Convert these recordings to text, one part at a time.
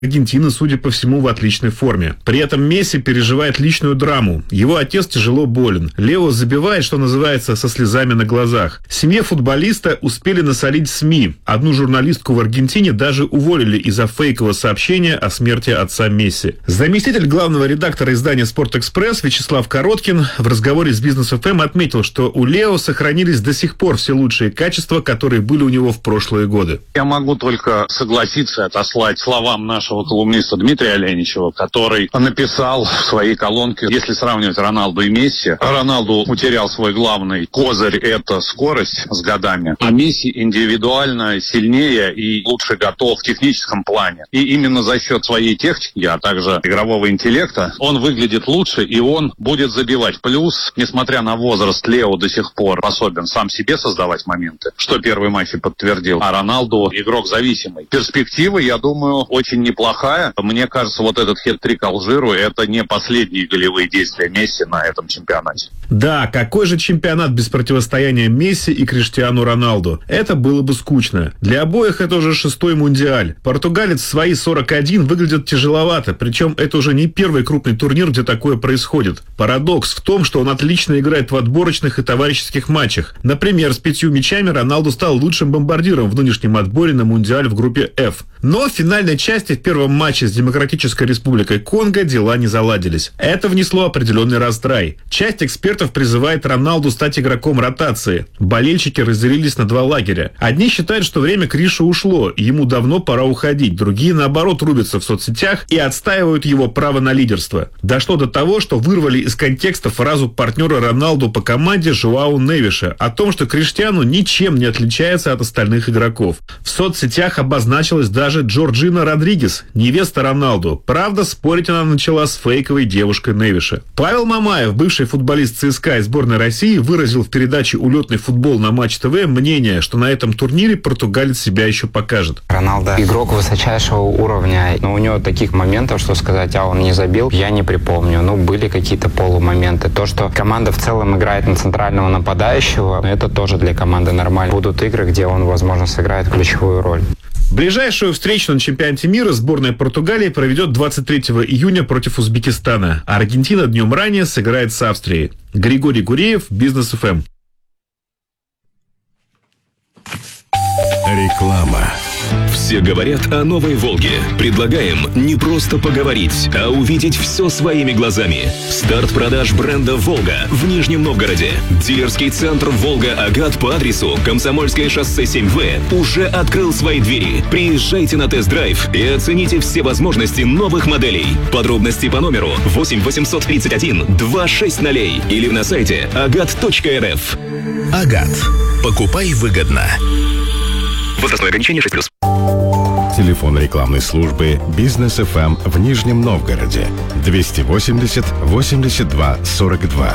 Аргентины, судя по всему, в отличной форме. При этом Месси переживает личную драму. Его отец тяжело болен. Лео забивает, что называется, со слезами на глазах. Семье футболиста успели насолить СМИ. Одну журналистку в Аргентине даже уволили из-за фейкового сообщения о смерти отца Месси. Заместитель главного редактора издания «Спортэкспресс» Вячеслав Короткин в разговоре с Бизнес ФМ отметил, что у Лео сохранились до сих пор все лучшие качества, которые были у него в прошлые годы. Я могу только согласиться и отослать словам нашего колумниста Дмитрия Оленичева, который написал в своей колонке: если сравнивать Роналду и Месси, Роналду утерял свой главный козырь — это скорость с годами, а Месси индивидуально сильнее и лучше готов в техническом плане. И именно за счет своей техники, а также игрового интеллекта, он выглядит лучше и он будет забивать. Плюс, несмотря на возраст, Лео до сих пор способен сам себе создавать моменты, что первый матч и подтвердил, а Роналду игрок зависимый. Перспектива, я думаю, очень неплохая. Мне кажется, вот этот хет-трик Алжиру — это не последние голевые действия Месси на этом чемпионате. Да, какой же чемпионат без противостояния Месси и Криштиану Роналду? Это было бы скучно. Для обоих это уже 6-й мундиаль. Португалец в свои 41 выглядит тяжеловато, причем это уже не первый крупный турнир, где такое происходит. Парадокс в том, что он отлично играет в отборочных и товарищеских матчах. Например, с 5 мячами Роналду стал лучшим бомбардиром в нынешнем отборе на мундиаль в группе F. Но в финальной части в первом матче с Демократической Республикой Конго дела не заладились. Это внесло определенный раздрай. Часть экспертов призывает Роналду стать игроком ротации. Болельщики разделились на два лагеря. Одни считают, что время Криша ушло, и ему давно пора уходить. Другие, наоборот, рубятся в соцсетях и отстаивают его право на лидерство. Дошло до того, что вырвали из контекста фразу партнера Роналду по команде Жоау Невиша о том, что Криштиану ничем не отличается от остальных игроков. В соцсетях обозначилась даже Джорджина Родригес, невеста Роналду. Правда, спорить она начала с фейковой девушкой Невиша. Павел Мамаев, бывший футболист ЦСКА и сборной России, выразил в передаче «Улетный футбол» на Матч ТВ мнение, что на этом турнире португалец себя еще покажет. Роналдо игрок высочайшего уровня, но у него таких моментов, что сказать, он не забил, я не припомню. Были какие-то полумоменты. То, что команда в целом играет на центрального нападающего, это тоже для команды нормально. Будут игры, где он, возможно, сыграет ключевую роль. Ближайшую встречу на чемпионате мира сборная Португалии проведет 23 июня против Узбекистана, а Аргентина днем ранее сыграет с Австрией. Григорий Гуреев, Бизнес ФМ. Реклама. Все говорят о новой «Волге». Предлагаем не просто поговорить, а увидеть все своими глазами. Старт продаж бренда «Волга» в Нижнем Новгороде. Дилерский центр «Волга-Агат» по адресу Комсомольское шоссе 7В уже открыл свои двери. Приезжайте на тест-драйв и оцените все возможности новых моделей. Подробности по номеру 8 831 260 или на сайте agat.rf. «Агат». Покупай выгодно. Возрастное ограничение 6+. Телефон рекламной службы «Бизнес ФМ» в Нижнем Новгороде 280 82 42.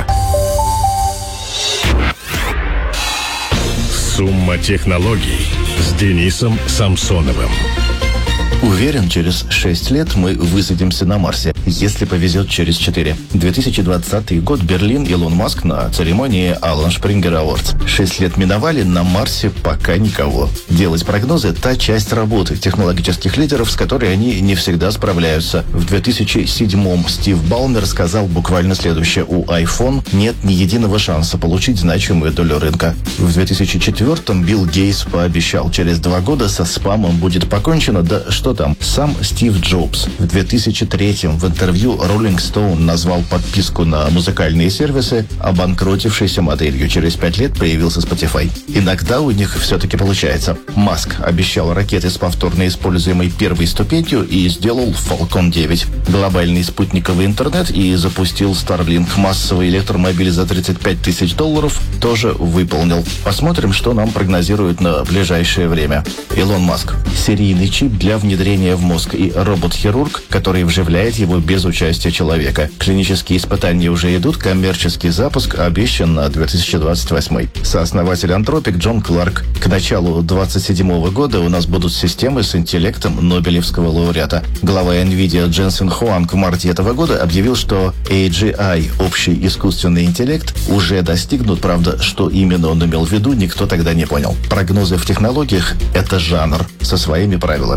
Сумма технологий с Денисом Самсоновым. Уверен, через 6 лет мы высадимся на Марсе, если повезет через 4. 2020 год, Берлин, Илон Маск на церемонии Alan Springer Awards. 6 лет миновали, на Марсе пока никого. Делать прогнозы – та часть работы технологических лидеров, с которой они не всегда справляются. В 2007-м Стив Балмер сказал буквально следующее: у iPhone нет ни единого шанса получить значимую долю рынка. В 2004-м Билл Гейтс пообещал: через 2 года со спамом будет покончено, да что там, сам Стив Джобс в 2003-м в интервью Rolling Stone назвал подписку на музыкальные сервисы обанкротившейся моделью. Через 5 лет появился Spotify. Иногда у них все-таки получается. Маск обещал ракеты с повторно используемой первой ступенью и сделал Falcon 9. Глобальный спутниковый интернет и запустил Starlink. Массовый электромобиль за $35 тысяч тоже выполнил. Посмотрим, что нам прогнозируют на ближайшее время. Илон Маск. Серийный чип для внедрения в мозг и робот-хирург, который вживляет его без участия человека. Клинические испытания уже идут, коммерческий запуск обещан на 2028. Сооснователь Anthropic Джон Кларк. К началу 2027 года у нас будут системы с интеллектом Нобелевского лауреата. Глава NVIDIA Дженсен Хуанг в марте этого года объявил, что AGI, общий искусственный интеллект, уже достигнут. Правда, что именно он имел в виду, никто тогда не понял. Прогнозы в технологиях – это жанр со своими правилами. Главное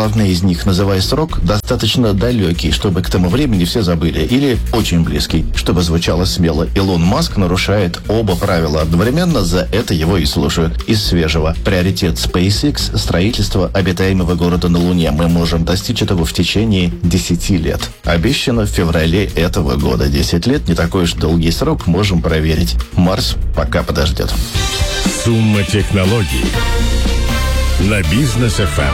главное из них, называя срок, достаточно далекий, чтобы к тому времени все забыли, или очень близкий, чтобы звучало смело. Илон Маск нарушает оба правила одновременно, за это его и слушают. Из свежего. Приоритет SpaceX – строительство обитаемого города на Луне. Мы можем достичь этого в течение 10 лет. Обещано в феврале этого года. 10 лет – не такой уж долгий срок, можем проверить. Марс пока подождет. Сумма технологий на Бизнес FM.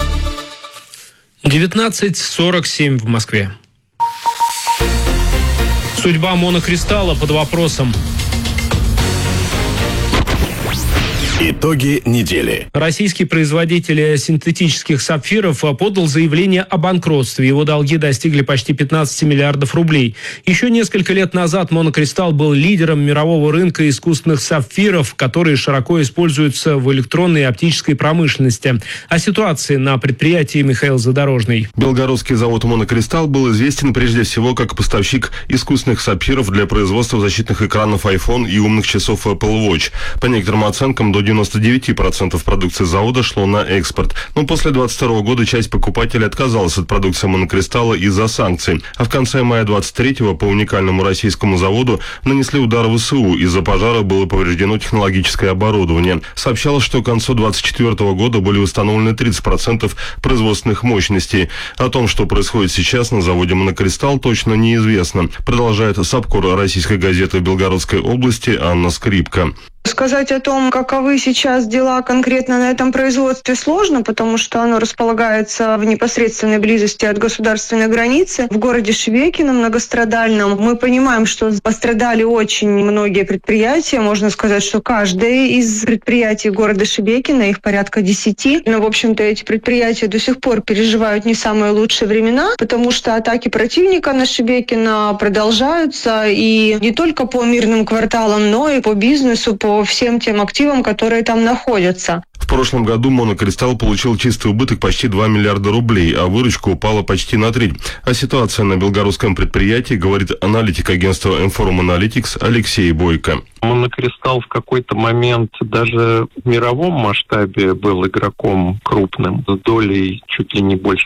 19:47 в Москве. Судьба монокристалла под вопросом. Итоги недели. Российский производитель синтетических сапфиров подал заявление о банкротстве. Его долги достигли почти 15 миллиардов рублей. Еще несколько лет назад монокристалл был лидером мирового рынка искусственных сапфиров, которые широко используются в электронной и оптической промышленности. О ситуации на предприятии Михаил Задорожный. Белгородский завод «Монокристалл» был известен прежде всего как поставщик искусственных сапфиров для производства защитных экранов iPhone и умных часов Apple Watch. По некоторым оценкам, до 99% продукции завода шло на экспорт. Но после 2022 года часть покупателей отказалась от продукции «Монокристалла» из-за санкций. А в конце мая 23-го по уникальному российскому заводу нанесли удар ВСУ. Из-за пожара было повреждено технологическое оборудование. Сообщалось, что к концу 2024 года были установлены 30% производственных мощностей. О том, что происходит сейчас на заводе «Монокристалл», точно неизвестно. Продолжает САПКОР российской газеты в Белгородской области Анна Скрипка. Сказать о том, каковы сейчас дела конкретно на этом производстве, сложно, потому что оно располагается в непосредственной близости от государственной границы. В городе Шебекино, многострадальном, мы понимаем, что пострадали очень многие предприятия. Можно сказать, что каждое из предприятий города Шебекино, их порядка 10. Но, в общем-то, эти предприятия до сих пор переживают не самые лучшие времена, потому что атаки противника на Шебекино продолжаются. И не только по мирным кварталам, но и по бизнесу, по всем тем активам, которые там находятся. В прошлом году «Монокристалл» получил чистый убыток почти 2 миллиарда рублей, а выручка упала почти на треть. А ситуация на белгородском предприятии, говорит аналитик агентства M-Forum Analytics Алексей Бойко. «Монокристалл» в какой-то момент даже в мировом масштабе был игроком крупным, с долей чуть ли не больше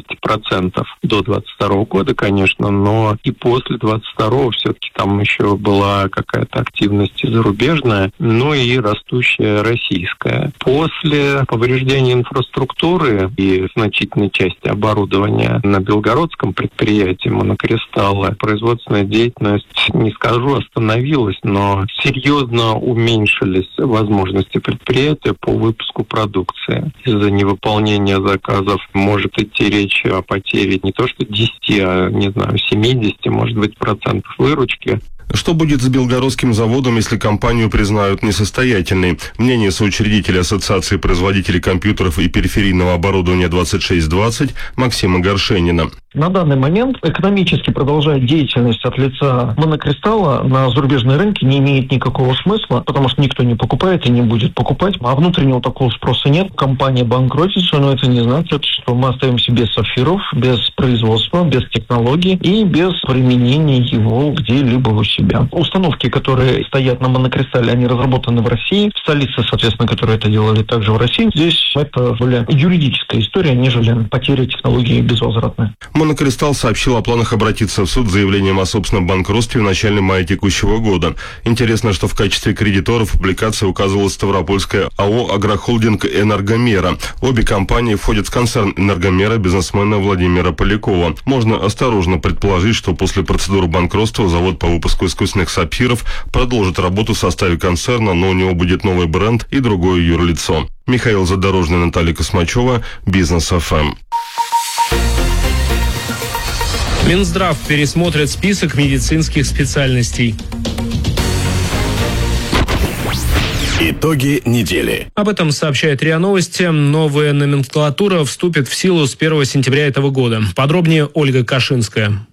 50% до 22 года, конечно, но и после 22-го все-таки там еще была какая-то активность зарубежная, но и растущая российская. После повреждения инфраструктуры и значительной части оборудования на белгородском предприятии «Монокристалла» производственная деятельность, не скажу, остановилась, но серьезно уменьшились возможности предприятия по выпуску продукции. Из-за невыполнения заказов может идти речь о потере не то что 10, а, не знаю, 70, может быть, процентов выручки. Что будет с белгородским заводом, если компанию признают несостоятельной? Мнение соучредителя Ассоциации производителей компьютеров и периферийного оборудования 2620 Максима Горшенина. На данный момент экономически продолжать деятельность от лица «Монокристалла» на зарубежные рынки не имеет никакого смысла, потому что никто не покупает и не будет покупать, а внутреннего такого спроса нет. Компания банкротится, но это не значит, что мы остаемся без сапфиров, без производства, без технологий и без применения его где-либо у себя. Установки, которые стоят на «Монокристалле», они разработаны в России, в столице, соответственно, которые это делали также в России. Здесь это более юридическая история, нежели потеря технологии безвозвратная. «Монокристалл» сообщил о планах обратиться в суд с заявлением о собственном банкротстве в начале мая текущего года. Интересно, что в качестве кредиторов в публикации указывалась ставропольская АО «Агрохолдинг Энергомера». Обе компании входят в концерн «Энергомера» бизнесмена Владимира Полякова. Можно осторожно предположить, что после процедуры банкротства завод по выпуску искусственных сапфиров продолжит работу в составе концерна, но у него будет новый бренд и другое юрлицо. Михаил Задорожный, Наталья Космачева, Бизнес ФМ. Минздрав пересмотрит список медицинских специальностей. Итоги недели. Об этом сообщает РИА Новости. Новая номенклатура вступит в силу с 1 сентября этого года. Подробнее Ольга Кашинская.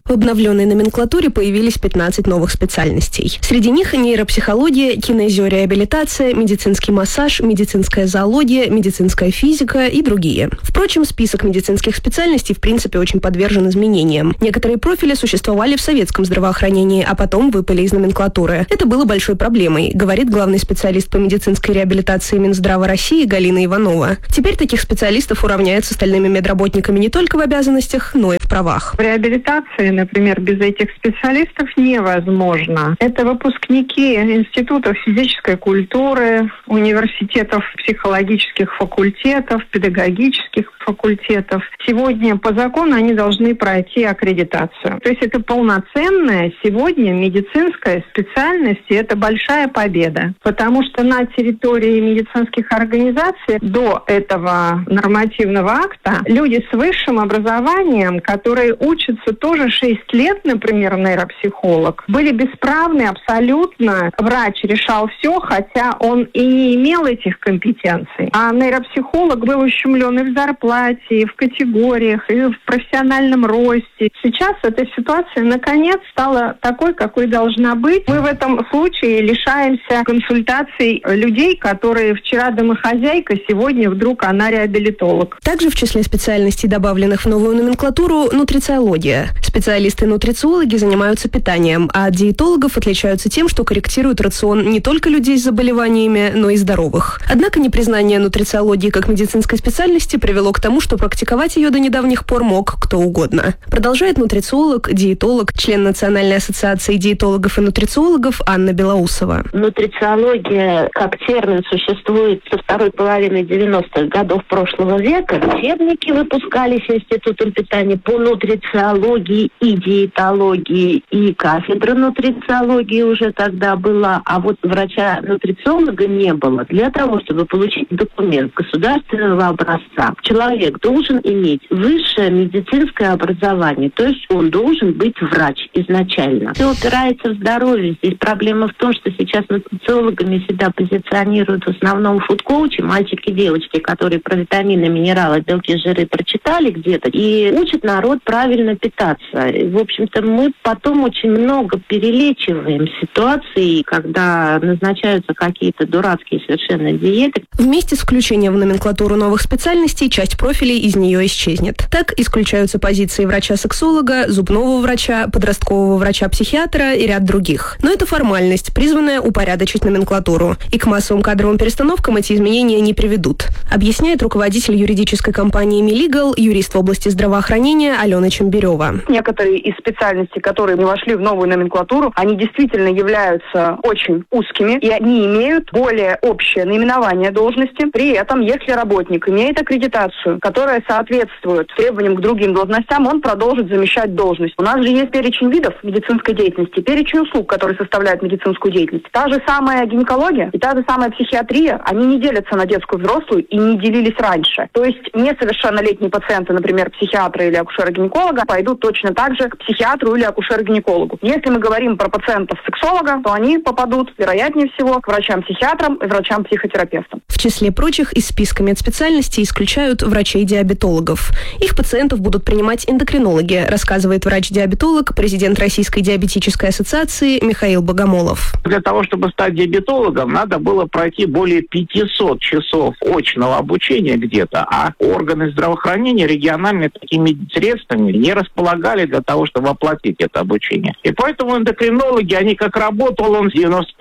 В обновленной номенклатуре появились 15 новых специальностей. Среди них нейропсихология, кинезиореабилитация, медицинский массаж, медицинская зоология, медицинская физика и другие. Впрочем, список медицинских специальностей в принципе очень подвержен изменениям. Некоторые профили существовали в советском здравоохранении, а потом выпали из номенклатуры. Это было большой проблемой, говорит главный специалист по медицинской реабилитации Минздрава России Галина Иванова. Теперь таких специалистов уравняют с остальными медработниками не только в обязанностях, но и в правах. В реабилитации, например, без этих специалистов невозможно. Это выпускники институтов физической культуры, университетов психологических факультетов, педагогических факультетов. Сегодня по закону они должны пройти аккредитацию. То есть это полноценная сегодня медицинская специальность, и это большая победа. Потому что на территории медицинских организаций до этого нормативного акта люди с высшим образованием, которые учатся тоже 6 лет, например, нейропсихолог, были бесправны абсолютно. Врач решал все, хотя он и не имел этих компетенций. А нейропсихолог был ущемлен и в зарплате, и в категориях, и в профессиональном росте. Сейчас эта ситуация, наконец, стала такой, какой должна быть. Мы в этом случае лишаемся консультаций людей, которые вчера домохозяйка, сегодня вдруг она реабилитолог. Также в числе специальностей, добавленных в новую номенклатуру, нутрициология. Специалисты-нутрициологи занимаются питанием, а от диетологов отличаются тем, что корректируют рацион не только людей с заболеваниями, но и здоровых. Однако непризнание нутрициологии как медицинской специальности привело к тому, что практиковать ее до недавних пор мог кто угодно. Продолжает нутрициолог, диетолог, член Национальной ассоциации диетологов и нутрициологов Анна Белоусова. Нутрициология как термин существует со второй половины 90-х годов прошлого века. Учебники выпускались Институтом питания по нутрициологии и диетологии, и кафедра нутрициологии уже тогда была, а вот врача-нутрициолога не было. Для того, чтобы получить документ государственного образца, человек должен иметь высшее медицинское образование, то есть он должен быть врач изначально. Все упирается в здоровье. Здесь проблема в том, что сейчас нутрициологами себя позиционируют в основном фуд-коучи, мальчики и девочки, которые про витамины, минералы, белки, жиры прочитали где-то и учат народ правильно питаться. И, в общем-то, мы потом очень много перелечиваем ситуации, когда назначаются какие-то дурацкие совершенно диеты. Вместе с включением в номенклатуру новых специальностей часть профилей из нее исчезнет. Так исключаются позиции врача-сексолога, зубного врача, подросткового врача-психиатра и ряд других. Но это формальность, призванная упорядочить номенклатуру. И к массовым кадровым перестановкам эти изменения не приведут, объясняет руководитель юридической компании «Милигал», юрист в области здравоохранения Алена Чембирева. Некоторые из специальностей, которые не вошли в новую номенклатуру, они действительно являются очень узкими, и они имеют более общее наименование должности. При этом, если работник имеет аккредитацию, которая соответствует требованиям к другим должностям, он продолжит замещать должность. У нас же есть перечень видов медицинской деятельности, перечень услуг, которые составляют медицинскую деятельность. Та же самая гинекология и та же самая психиатрия, они не делятся на детскую и взрослую и не делились раньше. То есть несовершеннолетние пациенты, например, психиатра или акушера-гинеколога, пойдут точно так же к психиатру или акушеру-гинекологу. Если мы говорим про пациентов-сексолога, то они попадут, вероятнее всего, к врачам-психиатрам и врачам-психотерапевтам. В числе прочих из списка медспециальностей исключают врачей-диабетологов. Их пациентов будут принимать эндокринологи, рассказывает врач-диабетолог, президент Российской диабетической ассоциации Михаил Богомолов. Для того, чтобы стать диабетологом, надо было пройти более 500 часов очного обучения где-то, а органы здравоохранения региональные такими средствами не располагали для того, чтобы оплатить это обучение. И поэтому эндокринологи, они как работал, он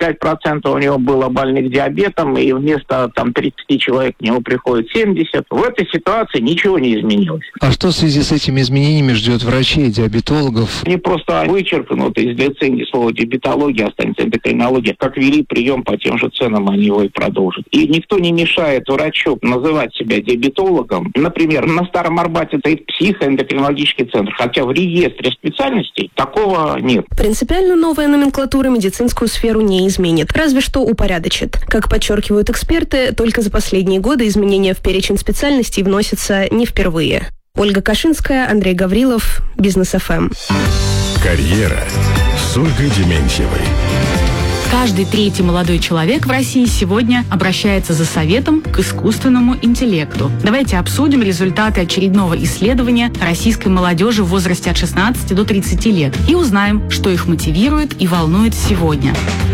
95% у него было больных диабетом, и вместо 30 человек к нему приходит 70. В этой ситуации ничего не изменилось. А что в связи с этими изменениями ждет врачей, диабетологов? Не просто вычеркнуто из лицензии слова диабетология, останется эндокринология. Как вели прием по тем же ценам, они его и продолжат. И никто не мешает врачу называть себя диабетологом. Например, на Старом Арбате стоит психоэндокринологический центр, хотя в реестре специальностей такого нет. Принципиально новая номенклатура медицинскую сферу не изменит, разве что упорядочит. Как подчеркивают эксперты, только за последние годы изменения в перечень специальностей вносятся не впервые. Ольга Кашинская, Андрей Гаврилов, Бизнес ФМ. Карьера с Ольгой Дементьевой. Каждый третий молодой человек в России сегодня обращается за советом к искусственному интеллекту. Давайте обсудим результаты очередного исследования российской молодежи в возрасте от 16 до 30 лет и узнаем, что их мотивирует и волнует сегодня.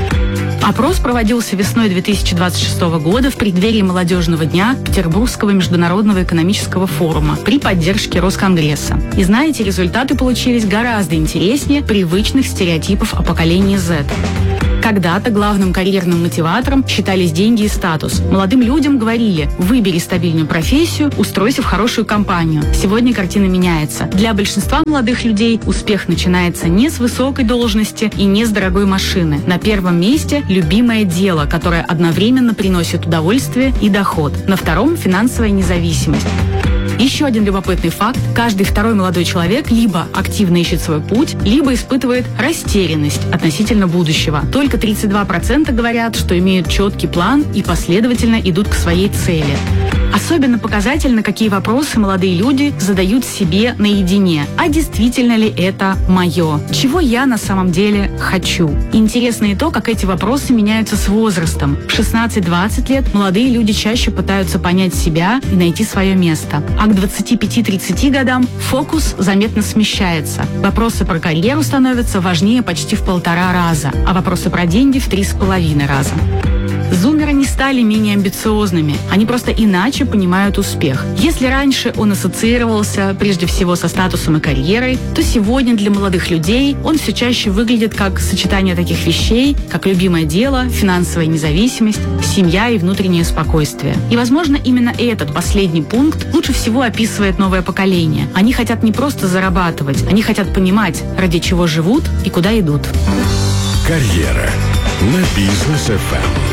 Опрос проводился весной 2026 года в преддверии молодежного дня Петербургского международного экономического форума при поддержке Росконгресса. И знаете, результаты получились гораздо интереснее привычных стереотипов о поколении Z. Когда-то главным карьерным мотиватором считались деньги и статус. Молодым людям говорили: выбери стабильную профессию, устройся в хорошую компанию. Сегодня картина меняется. Для большинства молодых людей успех начинается не с высокой должности и не с дорогой машины. На первом месте любимое дело, которое одновременно приносит удовольствие и доход. На втором – финансовая независимость. Еще один любопытный факт. Каждый второй молодой человек либо активно ищет свой путь, либо испытывает растерянность относительно будущего. Только 32% говорят, что имеют четкий план и последовательно идут к своей цели. Особенно показательно, какие вопросы молодые люди задают себе наедине. А действительно ли это мое? Чего я на самом деле хочу? Интересно и то, как эти вопросы меняются с возрастом. В 16-20 лет молодые люди чаще пытаются понять себя и найти свое место. А к 25-30 годам фокус заметно смещается. Вопросы про карьеру становятся важнее почти в 1,5 раза, а вопросы про деньги в 3,5 раза. Зумеры не стали менее амбициозными, они просто иначе понимают успех. Если раньше он ассоциировался прежде всего со статусом и карьерой, то сегодня для молодых людей он все чаще выглядит как сочетание таких вещей, как любимое дело, финансовая независимость, семья и внутреннее спокойствие. И, возможно, именно этот последний пункт лучше всего описывает новое поколение. Они хотят не просто зарабатывать, они хотят понимать, ради чего живут и куда идут. Карьера на Бизнес FM.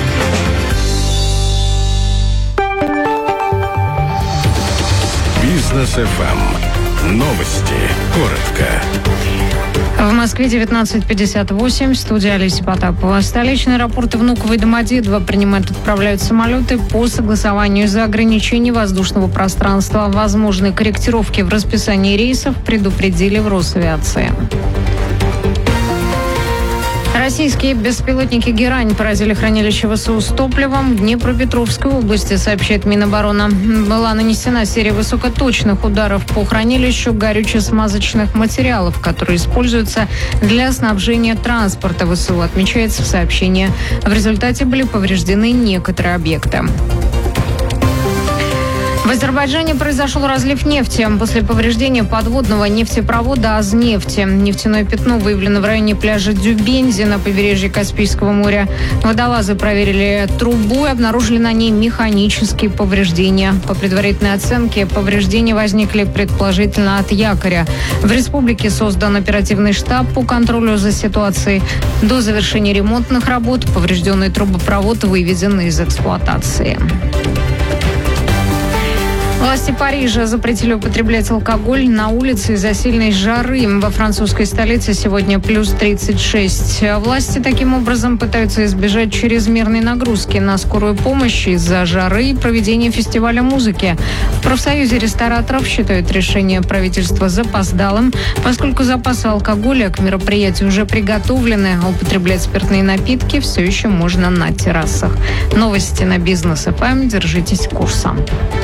Бизнес FM. Новости. Коротко. В Москве 19:58. Студия Олеся Потапова. Столичные аэропорты Внуково и Домодедово отправляют самолеты по согласованию из-за ограничений воздушного пространства. Возможные корректировки в расписании рейсов предупредили в Росавиации. Российские беспилотники «Герань» поразили хранилище ВСУ с топливом в Днепропетровской области, сообщает Минобороны. Была нанесена серия высокоточных ударов по хранилищу горюче-смазочных материалов, которые используются для снабжения транспорта ВСУ, отмечается в сообщении. В результате были повреждены некоторые объекты. В Азербайджане произошел разлив нефти после повреждения подводного нефтепровода «Азнефти». Нефтяное пятно выявлено в районе пляжа Дюбензи на побережье Каспийского моря. Водолазы проверили трубу и обнаружили на ней механические повреждения. По предварительной оценке, повреждения возникли предположительно от якоря. В республике создан оперативный штаб по контролю за ситуацией. До завершения ремонтных работ поврежденный трубопровод выведен из эксплуатации. Власти Парижа запретили употреблять алкоголь на улице из-за сильной жары. Во французской столице сегодня плюс 36. Власти таким образом пытаются избежать чрезмерной нагрузки на скорую помощь из-за жары и проведения фестиваля музыки. В профсоюзе рестораторов считают решение правительства запоздалым, поскольку запасы алкоголя к мероприятию уже приготовлены, а употреблять спиртные напитки все еще можно на террасах. Новости на Бизнес FM. Держитесь курса.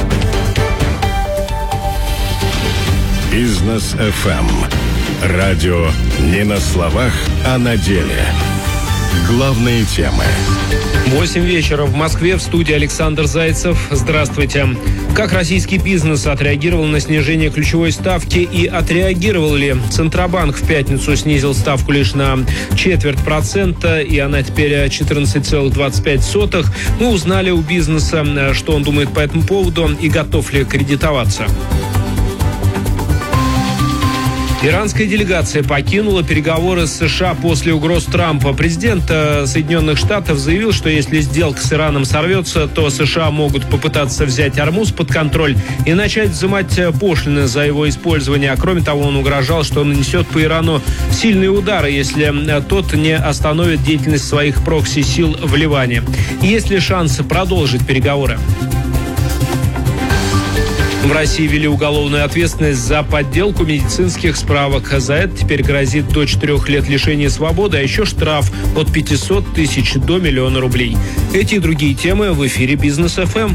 Бизнес FM. Радио не на словах, а на деле. Главные темы. 8 вечера в Москве, в студии Александр Зайцев. Здравствуйте. Как российский бизнес отреагировал на снижение ключевой ставки и отреагировал ли? Центробанк в пятницу снизил ставку лишь на 0,25%, и она теперь 14,25%. Мы узнали у бизнеса, что он думает по этому поводу и готов ли кредитоваться. Иранская делегация покинула переговоры с США после угроз Трампа. Президент Соединенных Штатов заявил, что если сделка с Ираном сорвется, то США могут попытаться взять Ормуз под контроль и начать взимать пошлины за его использование. А кроме того, он угрожал, что нанесет по Ирану сильные удары, если тот не остановит деятельность своих прокси-сил в Ливане. Есть ли шансы продолжить переговоры? В России ввели уголовную ответственность за подделку медицинских справок. За это теперь грозит до 4 лет лишения свободы, а еще штраф от 500 тысяч до 1 миллиона рублей. Эти и другие темы в эфире Бизнес ФМ.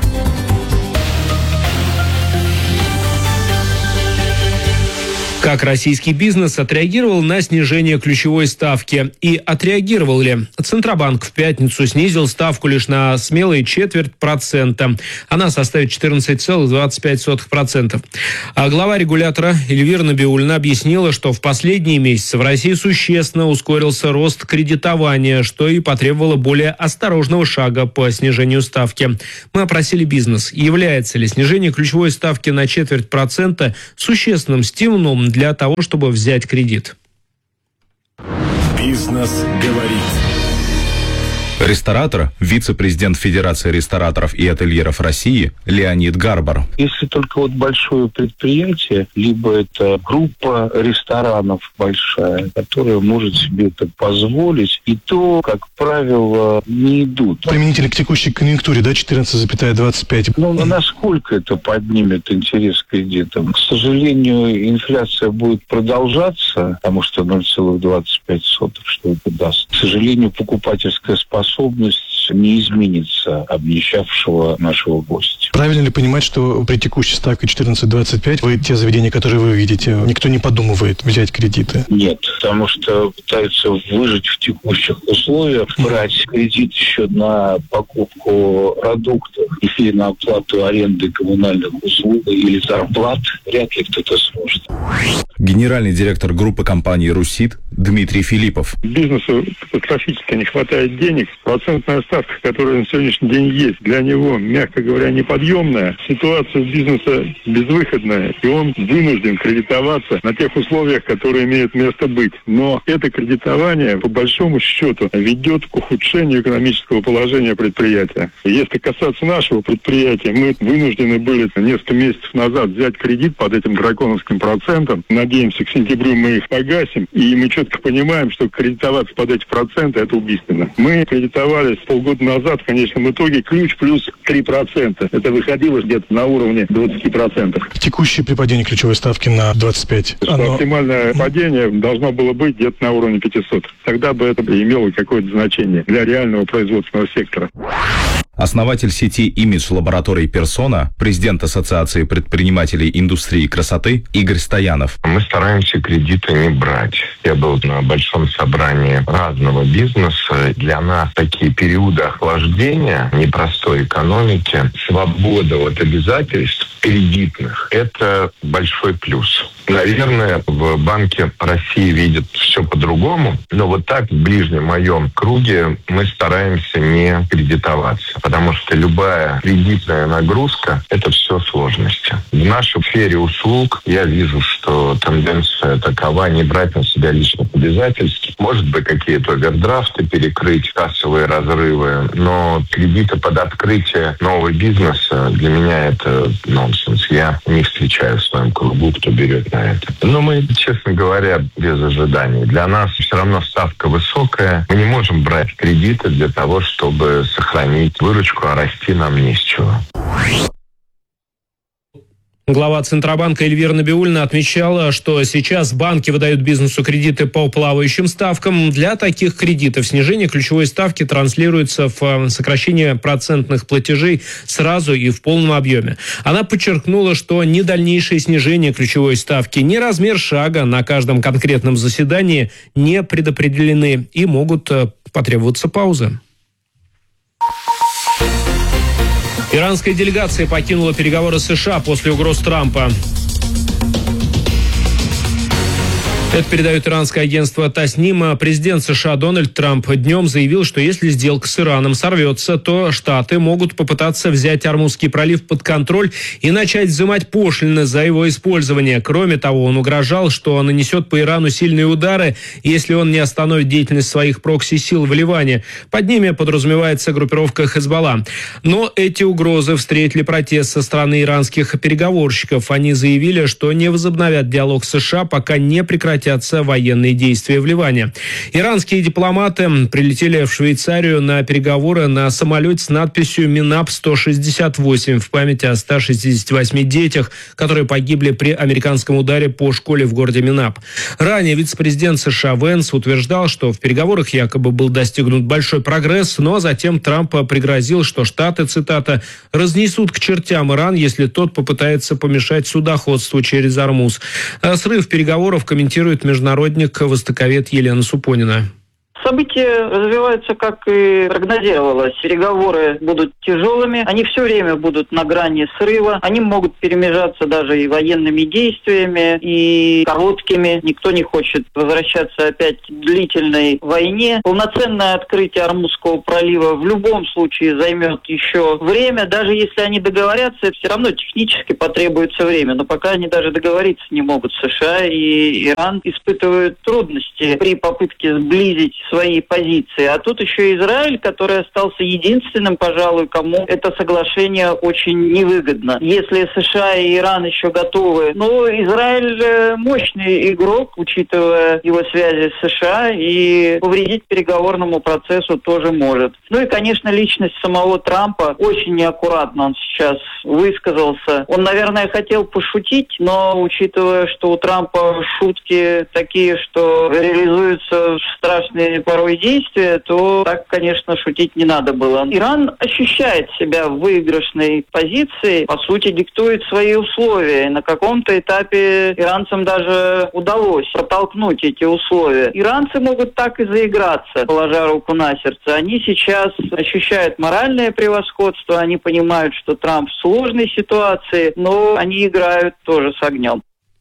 Как российский бизнес отреагировал на снижение ключевой ставки? И отреагировал ли? Центробанк в пятницу снизил ставку лишь на смелые 0,25%. Она составит 14,25%. А глава регулятора Эльвира Набиуллина объяснила, что в последние месяцы в России существенно ускорился рост кредитования, что и потребовало более осторожного шага по снижению ставки. Мы опросили бизнес. Является ли снижение ключевой ставки на 0,25% существенным стимулом для того, чтобы взять кредит? Бизнес говорит. Ресторатор, вице-президент Федерации рестораторов и ательеров России Леонид Гарбар. Если только вот большое предприятие, либо это группа ресторанов большая, которая может себе это позволить, и то, как правило, не идут. Применительно к текущей конъюнктуре, да, 14,25? Ну, насколько это поднимет интерес к кредитам? К сожалению, инфляция будет продолжаться, потому что 0,25, что это даст. К сожалению, покупательская способность не изменится обнищавшего нашего гостя. Правильно ли понимать, что при текущей ставке 14,25 вы те заведения, которые вы видите, никто не подумывает взять кредиты? Нет, потому что пытаются выжить в текущих условиях, брать кредит еще на покупку продуктов или на оплату аренды коммунальных услуг или зарплат. Вряд ли кто-то сможет. Генеральный директор группы компании «Русит» Дмитрий Филиппов. Бизнесу катастрофически не хватает денег. Процентная ставка, которая на сегодняшний день есть, для него, мягко говоря, неподъемная. Ситуация бизнеса безвыходная, и он вынужден кредитоваться на тех условиях, которые имеют место быть. Но это кредитование, по большому счету, ведет к ухудшению экономического положения предприятия. Если касаться нашего предприятия, мы вынуждены были несколько месяцев назад взять кредит под этим драконовским процентом. Надеемся, к сентябрю мы их погасим, и мы четко понимаем, что кредитоваться под эти проценты – это убийственно. Мы кредитовались полгода назад, в конечном итоге, ключ плюс 3%. Это выходило где-то на уровне 20%. Текущее при падении ключевой ставки на 25. Оптимальное падение должно было быть где-то на уровне 500. Тогда бы это имело какое-то значение для реального производственного сектора. Основатель сети имидж-лабораторий «Персона», президент Ассоциации предпринимателей индустрии красоты Игорь Стоянов. Мы стараемся кредиты не брать. Я был на большом собрании разного бизнеса. Для нас такие периоды охлаждения непростой экономики, свобода от обязательств кредитных – это большой плюс. Наверное, в Банке России видят все по-другому, но вот так в ближнем моем круге мы стараемся не кредитоваться, потому что любая кредитная нагрузка – это все сложности. В нашей сфере услуг я вижу, что тенденция такова не брать на себя личных обязательств. Может быть, какие-то овердрафты перекрыть, кассовые разрывы, но кредиты под открытие нового бизнеса для меня это нонсенс. Я не встречаю в своем кругу, кто берет на это. Но мы, честно говоря, без ожиданий. Для нас все равно ставка высокая. Мы не можем брать кредиты для того, чтобы сохранить выручку, а расти нам не с чего. Глава Центробанка Эльвира Набиуллина отмечала, что сейчас банки выдают бизнесу кредиты по плавающим ставкам. Для таких кредитов снижение ключевой ставки транслируется в сокращение процентных платежей сразу и в полном объеме. Она подчеркнула, что ни дальнейшее снижение ключевой ставки, ни размер шага на каждом конкретном заседании не предопределены и могут потребоваться паузы. Иранская делегация покинула переговоры с США после угроз Трампа. Это передает иранское агентство Тасним. Президент США Дональд Трамп днем заявил, что если сделка с Ираном сорвется, то Штаты могут попытаться взять Ормузский пролив под контроль и начать взимать пошлины за его использование. Кроме того, он угрожал, что нанесет по Ирану сильные удары, если он не остановит деятельность своих прокси-сил в Ливане. Под ними подразумевается группировка Хезболла. Но эти угрозы встретили протест со стороны иранских переговорщиков. Они заявили, что не возобновят диалог с США, пока не прекратят прекратятся военные действия в Ливане. Иранские дипломаты прилетели в Швейцарию на переговоры на самолете с надписью «Минап-168» в память о 168 детях, которые погибли при американском ударе по школе в городе Минап. Ранее вице-президент США Венс утверждал, что в переговорах якобы был достигнут большой прогресс, но затем Трамп пригрозил, что Штаты, цитата, «разнесут к чертям Иран, если тот попытается помешать судоходству через Ормуз». Срыв переговоров комментирует международник-востоковед Елена Супонина. События развиваются, как и прогнозировалось. Переговоры будут тяжелыми, они все время будут на грани срыва, они могут перемежаться даже и военными действиями, и короткими. Никто не хочет возвращаться опять к длительной войне. Полноценное открытие Ормузского пролива в любом случае займет еще время. Даже если они договорятся, все равно технически потребуется время. Но пока они даже договориться не могут. США и Иран испытывают трудности при попытке сблизить свои позиции. А тут еще Израиль, который остался единственным, пожалуй, кому это соглашение очень невыгодно. Если США и Иран еще готовы, но Израиль мощный игрок, учитывая его связи с США, и повредить переговорному процессу тоже может. Ну и, конечно, личность самого Трампа очень неаккуратно он сейчас высказался. Он, наверное, хотел пошутить, но учитывая, что у Трампа шутки такие, что реализуются страшные порой действия, то так, конечно, шутить не надо было. Иран ощущает себя в выигрышной позиции, по сути, диктует свои условия. И на каком-то этапе иранцам даже удалось протолкнуть эти условия. Иранцы могут так и заиграться, положа руку на сердце. Они сейчас ощущают моральное превосходство, они понимают, что Трамп в сложной ситуации, но они играют тоже с огнем.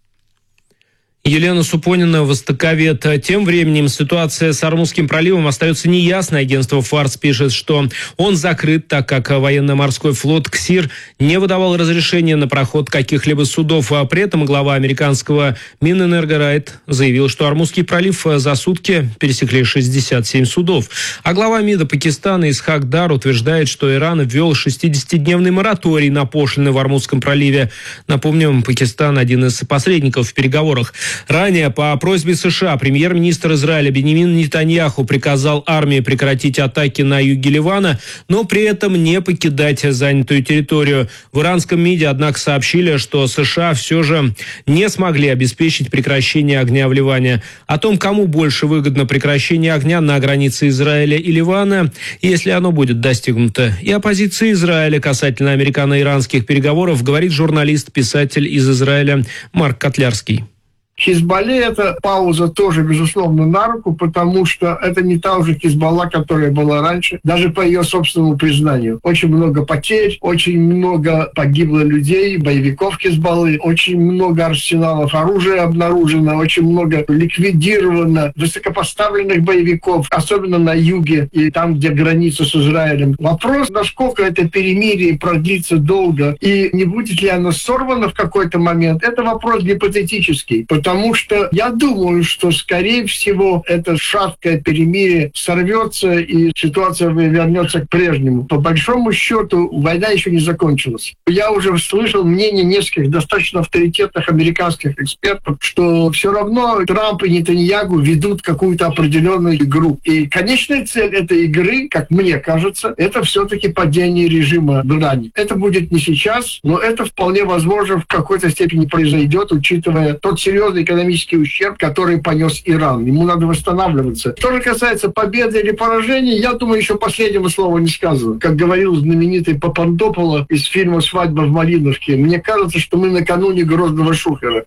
Елена Супонина, востоковед. Тем временем ситуация с Ормузским проливом остается неясной. Агентство «Фарс» пишет, что он закрыт, так как военно-морской флот «Ксир» не выдавал разрешения на проход каких-либо судов. А при этом глава американского Минэнерго Райт заявил, что Ормузский пролив за сутки пересекли 67 судов. А глава МИДа Пакистана Исхак Дар утверждает, что Иран ввел 60-дневный мораторий на пошлины в Ормузском проливе. Напомним, Пакистан один из посредников в переговорах. Ранее по просьбе США премьер-министр Израиля Биньямин Нетаньяху приказал армии прекратить атаки на юге Ливана, но при этом не покидать занятую территорию. В иранском МИДе, однако, сообщили, что США все же не смогли обеспечить прекращение огня в Ливане. О том, кому больше выгодно прекращение огня на границе Израиля и Ливана, если оно будет достигнуто, и о позиции Израиля касательно американо-иранских переговоров, говорит журналист-писатель из Израиля Марк Котлярский. Хизбалле эта пауза тоже, безусловно, на руку, потому что это не та уже Хизбалла, которая была раньше, даже по ее собственному признанию. Очень много потерь, очень много погибло людей, боевиков Хизбаллы, очень много арсеналов оружия обнаружено, очень много ликвидировано высокопоставленных боевиков, особенно на юге и там, где граница с Израилем. Вопрос, насколько это перемирие продлится долго и не будет ли оно сорвано в какой-то момент, это вопрос гипотетический. Потому что я думаю, что, скорее всего, это шаткое перемирие сорвется и ситуация вернется к прежнему. По большому счету, война еще не закончилась. Я уже слышал мнение нескольких достаточно авторитетных американских экспертов, что все равно Трамп и Нетаньяху ведут какую-то определенную игру. И конечная цель этой игры, как мне кажется, это все-таки падение режима в Иране. Это будет не сейчас, но это вполне возможно в какой-то степени произойдет, учитывая тот серьезный экономический ущерб, который понес Иран. Ему надо восстанавливаться. Что же касается победы или поражения, я думаю, еще последнего слова не сказано. Как говорил знаменитый Папандополо из фильма «Свадьба в Малиновке», мне кажется, что мы накануне грозного Шухера.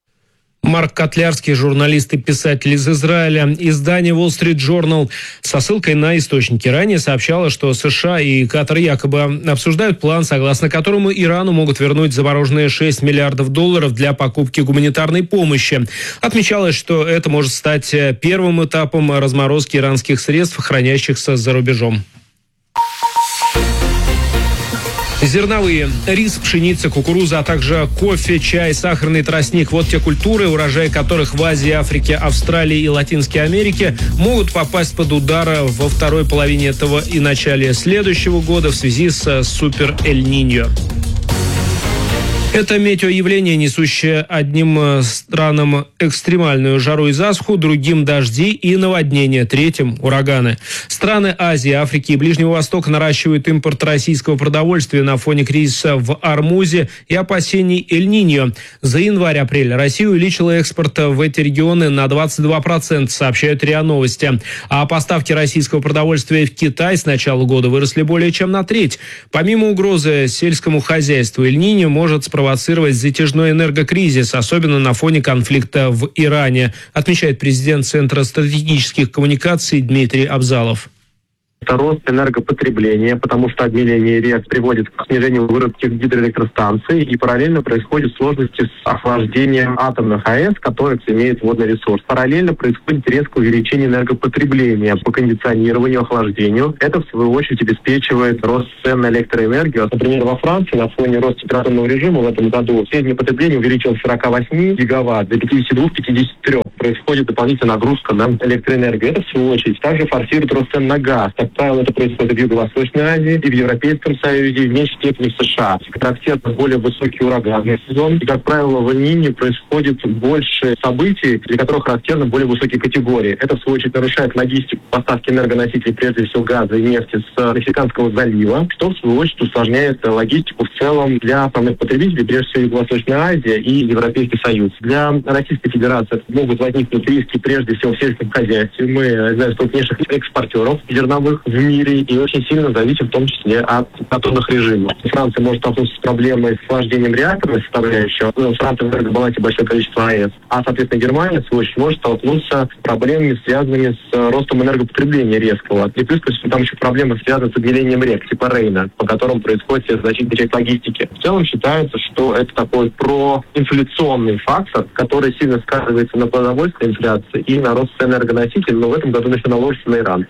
Марк Котлярский, журналист и писатель из Израиля. Издание Wall Street Journal со ссылкой на источники ранее сообщало, что США и Катар якобы обсуждают план, согласно которому Ирану могут вернуть замороженные $6 миллиардов для покупки гуманитарной помощи. Отмечалось, что это может стать первым этапом разморозки иранских средств, хранящихся за рубежом. Зерновые. Рис, пшеница, кукуруза, а также кофе, чай, сахарный тростник. Вот те культуры, урожаи которых в Азии, Африке, Австралии и Латинской Америке могут попасть под удар во второй половине этого и начале следующего года в связи с Супер Эль-Ниньо. Это метеоявление, несущее одним странам экстремальную жару и засуху, другим дожди и наводнения, третьим ураганы. Страны Азии, Африки и Ближнего Востока наращивают импорт российского продовольствия на фоне кризиса в Ормузе и опасений Эль-Ниньо. За январь-апрель Россия увеличила экспорт в эти регионы на 22%, сообщают РИА Новости. А поставки российского продовольствия в Китай с начала года выросли более чем на треть. Помимо угрозы сельскому хозяйству, Эль-Ниньо может спровоцировать затяжной энергокризис, особенно на фоне конфликта в Иране, отмечает президент Центра стратегических коммуникаций Дмитрий Абзалов. Это рост энергопотребления, потому что обмеление рек приводит к снижению выработки гидроэлектростанций, и параллельно происходят сложности с охлаждением атомных АЭС, которые имеют водный ресурс. Параллельно происходит резкое увеличение энергопотребления по кондиционированию, охлаждению. Это, в свою очередь, обеспечивает рост цен на электроэнергию. Например, во Франции на фоне роста температурного режима в этом году среднее потребление увеличилось с 48 гигаватт до 52-53. Происходит дополнительная нагрузка на электроэнергию. Это, в свою очередь, также форсирует рост цен на газ. Как правило, это происходит в Юго-Восточной Азии, и в Европейском Союзе, и в меньшей степени в США. Характерно более высокий ураганный сезон. И, как правило, в Эль-Ниньо происходит больше событий, для которых характерны более высокие категории. Это, в свою очередь, нарушает логистику поставки энергоносителей, прежде всего газа и нефти, с Мексиканского залива, что, в свою очередь, усложняет логистику в целом для основных потребителей, прежде всего Юго-Восточная Азия и Европейский Союз. Для Российской Федерации могут возникнуть риски, прежде всего, в сельском хозяйстве. Мы одна из крупнейших экспортеров зерновых в мире и очень сильно зависим в том числе от температурных режимов. Франция может столкнуться с проблемой с охлаждением реакторной составляющей. Франция в энергобалансе большое количество АЭС. А, соответственно, Германия, в свою очередь, может столкнуться с проблемами, связанными с ростом энергопотребления резкого. И плюс там еще проблемы связаны с обмелением рек, типа Рейна, по которым происходит значительная часть логистики. В целом считается, что это такой проинфляционный фактор, который сильно сказывается на продовольственной инфляции и на рост энергоносителей, но в этом году еще наложится на Иран.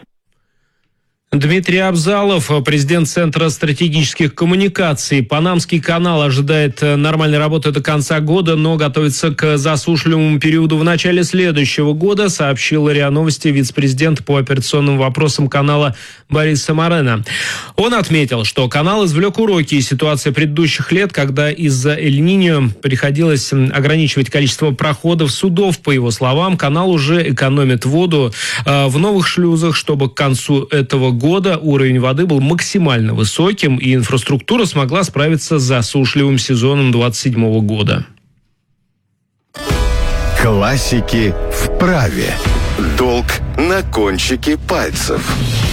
Дмитрий Абзалов, президент Центра стратегических коммуникаций. Панамский канал ожидает нормальной работы до конца года, но готовится к засушливому периоду в начале следующего года, сообщил РИА Новости вице-президент по операционным вопросам канала Борис Самарена. Он отметил, что канал извлек уроки из ситуации предыдущих лет, когда из-за Эль-Ниньо приходилось ограничивать количество проходов судов. По его словам, канал уже экономит воду в новых шлюзах, чтобы к концу этого года уровень воды был максимально высоким, и инфраструктура смогла справиться с засушливым сезоном 2027 года. Классики вправе. Долг на кончике пальцев.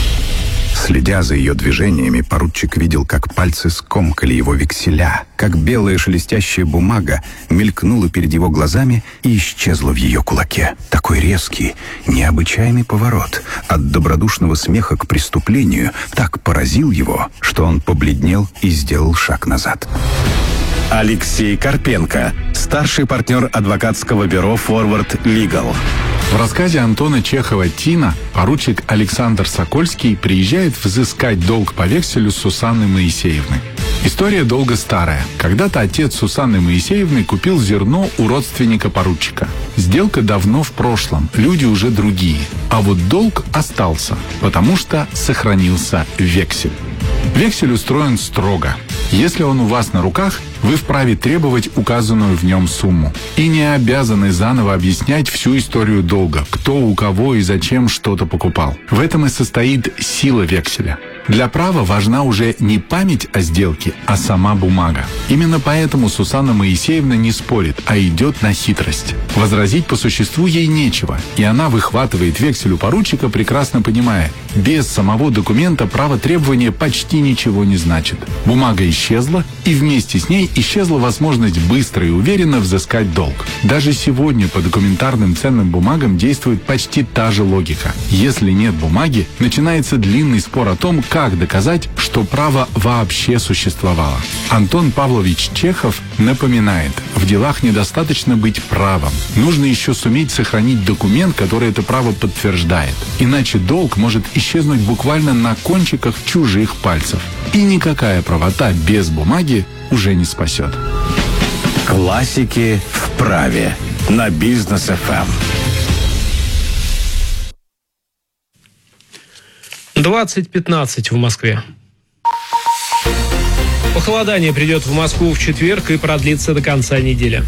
Следя за ее движениями, поручик видел, как пальцы скомкали его векселя, как белая шелестящая бумага мелькнула перед его глазами и исчезла в ее кулаке. Такой резкий, необычайный поворот от добродушного смеха к преступлению так поразил его, что он побледнел и сделал шаг назад. Алексей Карпенко, старший партнер адвокатского бюро «Форвард Лигал». В рассказе Антона Чехова «Тина» поручик Александр Сокольский приезжает взыскать долг по векселю Сусанны Моисеевны. История долга старая. Когда-то отец Сусанны Моисеевны купил зерно у родственника поручика. Сделка давно в прошлом, люди уже другие. А вот долг остался, потому что сохранился вексель. Вексель устроен строго. Если он у вас на руках, вы вправе требовать указанную в нем сумму. И не обязаны заново объяснять всю историю долга, кто у кого и зачем что-то покупал. В этом и состоит сила векселя. Для права важна уже не память о сделке, а сама бумага. Именно поэтому Сусанна Моисеевна не спорит, а идет на хитрость. Возразить по существу ей нечего, и она выхватывает вексель у поручика, прекрасно понимая, без самого документа право требования почти ничего не значит. Бумага исчезла, и вместе с ней исчезла возможность быстро и уверенно взыскать долг. Даже сегодня по документарным ценным бумагам действует почти та же логика. Если нет бумаги, начинается длинный спор о том, как доказать, что право вообще существовало. Антон Павлович Чехов напоминает, в делах недостаточно быть правом. Нужно еще суметь сохранить документ, который это право подтверждает. Иначе долг может исчезнуть буквально на кончиках чужих пальцев. И никакая правота без бумаги уже не спасет. Классики вправе на Бизнес ФМ. 20:15 в Москве. Похолодание придет в Москву в четверг и продлится до конца недели.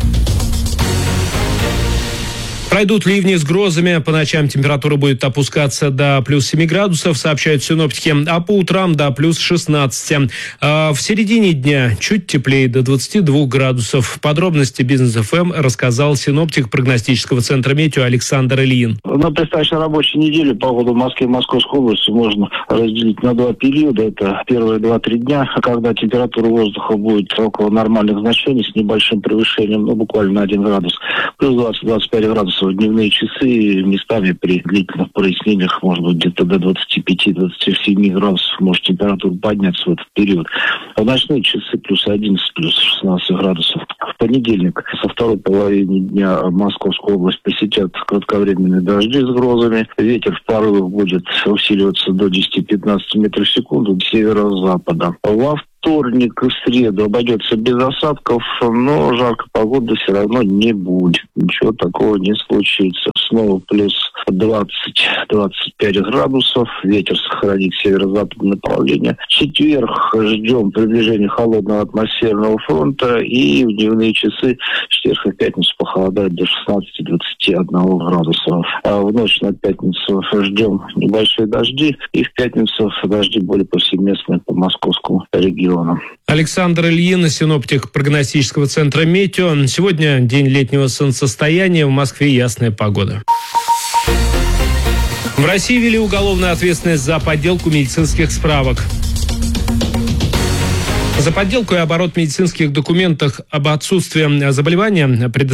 Пройдут ливни с грозами, по ночам температура будет опускаться до плюс 7 градусов, сообщают синоптики, а по утрам до плюс 16. В середине дня чуть теплее, до 22 градусов. Подробности Бизнес ФМ рассказал синоптик прогностического центра «Метео» Александр Ильин. На предстоящей рабочей неделе погоду в Москве и Московской области можно разделить на два периода. Это первые 2-3 дня, когда температура воздуха будет около нормальных значений с небольшим превышением, буквально на 1 градус, плюс 20-25 градусов в дневные часы, местами при длительных прояснениях, может быть, где-то до 25-27 градусов может температура подняться в этот период. В ночные часы плюс 11, плюс 16 градусов. В понедельник со второй половины дня Московскую область посетят кратковременные дожди с грозами. Ветер в порывах будет усиливаться до 10-15 метров в секунду с северо-запада. Во вторник и в среду обойдется без осадков, но жаркой погоды все равно не будет. Ничего такого не случится. Снова плюс 20-25 градусов. Ветер сохранит северо-западное направление. В четверг ждем приближения холодного атмосферного фронта. И в дневные часы в четверг и пятницу похолодает до 16-21 градусов. А в ночь на пятницу ждем небольшие дожди. И в пятницу дожди более повсеместные по московскому региону. Александр Ильин, синоптик прогностического центра «Метео». Сегодня день летнего солнцестояния, в Москве ясная погода. В России ввели уголовную ответственность за подделку медицинских справок. За подделку и оборот медицинских документов об отсутствии заболевания,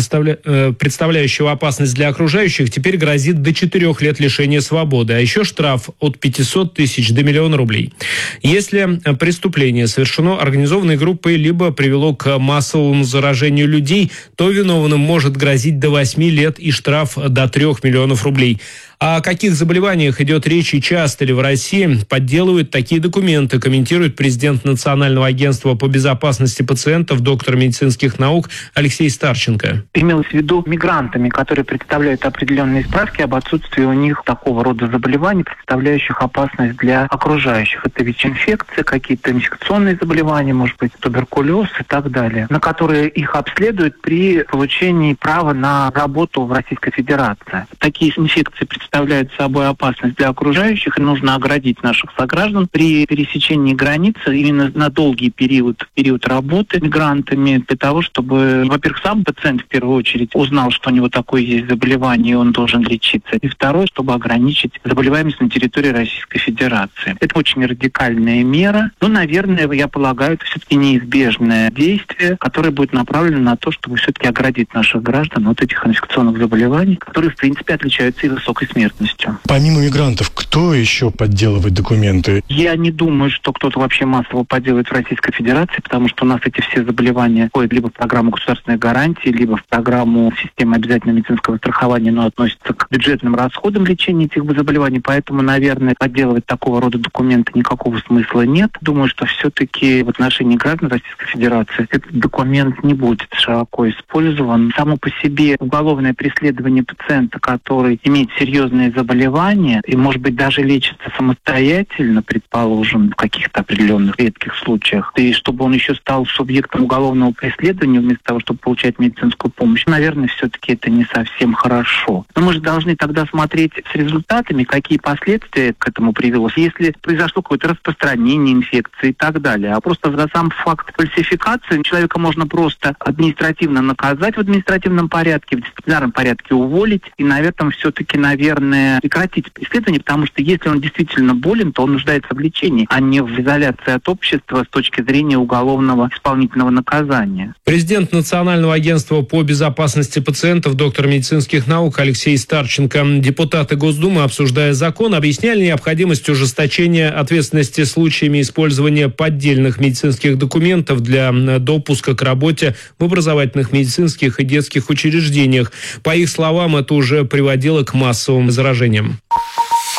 представляющего опасность для окружающих, теперь грозит до 4 лет лишения свободы, а еще штраф от 500 тысяч до 1 000 000 рублей. Если преступление совершено организованной группой либо привело к массовому заражению людей, то виновным может грозить до 8 лет и штраф до 3 миллионов рублей. О каких заболеваниях идет речь и часто ли в России подделывают такие документы, комментирует президент Национального агентства по безопасности пациентов, доктор медицинских наук Алексей Старченко. Имелось в виду мигрантами, которые представляют определенные справки об отсутствии у них такого рода заболеваний, представляющих опасность для окружающих. Это ВИЧ-инфекции, какие-то инфекционные заболевания, может быть, туберкулез и так далее, на которые их обследуют при получении права на работу в Российской Федерации. Такие инфекции представляют собой опасность для окружающих, и нужно оградить наших сограждан при пересечении границы именно на долгий период работы мигрантами, для того, чтобы, во-первых, сам пациент в первую очередь узнал, что у него такое есть заболевание, и он должен лечиться. И второе, чтобы ограничить заболеваемость на территории Российской Федерации. Это очень радикальная мера, но, наверное, я полагаю, это все-таки неизбежное действие, которое будет направлено на то, чтобы все-таки оградить наших граждан от этих инфекционных заболеваний, которые, в принципе, отличаются и высокой смертностью. Помимо мигрантов, кто еще подделывает документы? Я не думаю, что кто-то вообще массово подделывает в Российской Федерации, потому что у нас эти все заболевания входят либо в программу государственной гарантии, либо в программу системы обязательного медицинского страхования, но относятся к бюджетным расходам лечения этих заболеваний, поэтому, наверное, подделывать такого рода документы никакого смысла нет. Думаю, что все-таки в отношении граждан Российской Федерации этот документ не будет широко использован. Само по себе уголовное преследование пациента, который имеет серьезные заболевания и, может быть, даже лечится самостоятельно, предположим, в каких-то определенных редких случаях, и чтобы он еще стал субъектом уголовного преследования вместо того, чтобы получать медицинскую помощь, наверное, все-таки это не совсем хорошо. Но мы же должны тогда смотреть с результатами, какие последствия к этому привело. Если произошло какое-то распространение инфекции и так далее, а просто за сам факт фальсификации человека можно просто административно наказать в административном порядке, в дисциплинарном порядке уволить и на этом все-таки, наверное, прекратить преследование, потому что если он действительно болен, то он нуждается в лечении, а не в изоляции от общества с точки зрения уголовного исполнительного наказания. Президент Национального агентства по безопасности пациентов, доктор медицинских наук Алексей Старченко. Депутаты Госдумы, обсуждая закон, объясняли необходимость ужесточения ответственности случаями использования поддельных медицинских документов для допуска к работе в образовательных, медицинских и детских учреждениях. По их словам, это уже приводило к массовым заражениям.